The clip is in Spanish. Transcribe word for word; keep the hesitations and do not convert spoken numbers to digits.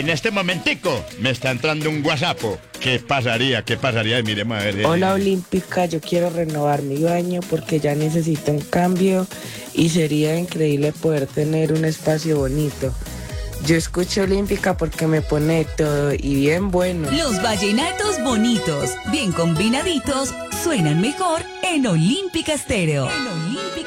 En este momentico me está entrando un WhatsApp. ¿Qué pasaría? ¿Qué pasaría? Y miremos a ver. eh. Hola Olímpica, yo quiero renovar mi baño porque ya necesito un cambio y sería increíble poder tener un espacio bonito. Yo escucho Olímpica porque me pone todo y bien bueno. Los vallenatos bonitos, bien combinaditos, suenan mejor en Olímpica Estéreo. En Olímpica